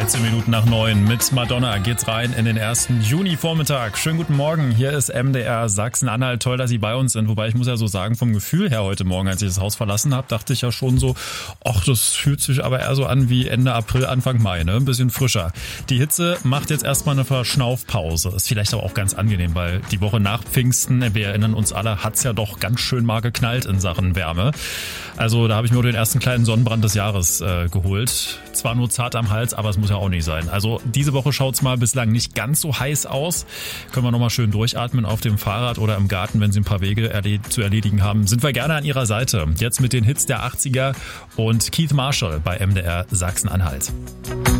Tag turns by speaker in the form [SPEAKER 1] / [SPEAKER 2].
[SPEAKER 1] 13 Minuten nach 9 mit Madonna geht's rein in den 1. Juni-Vormittag. Schönen guten Morgen, hier ist MDR Sachsen-Anhalt. Toll, dass Sie bei uns sind. Wobei ich muss ja so sagen, vom Gefühl her heute Morgen, als ich das Haus verlassen habe, dachte ich ja schon so, ach, das fühlt sich aber eher so an wie Ende April, Anfang Mai, ne? Ein bisschen frischer. Die Hitze macht jetzt erstmal eine Verschnaufpause. Ist vielleicht aber auch ganz angenehm, weil die Woche nach Pfingsten, wir erinnern uns alle, hat's ja doch ganz schön mal geknallt in Sachen Wärme. Also da habe ich mir den ersten kleinen Sonnenbrand des Jahres geholt. Zwar nur zart am Hals, aber es muss ja auch nicht sein. Also diese Woche schaut's mal bislang nicht ganz so heiß aus. Können wir nochmal schön durchatmen auf dem Fahrrad oder im Garten, wenn Sie ein paar Wege zu erledigen haben. Sind wir gerne an Ihrer Seite. Jetzt mit den Hits der 80er und Keith Marshall bei MDR Sachsen-Anhalt.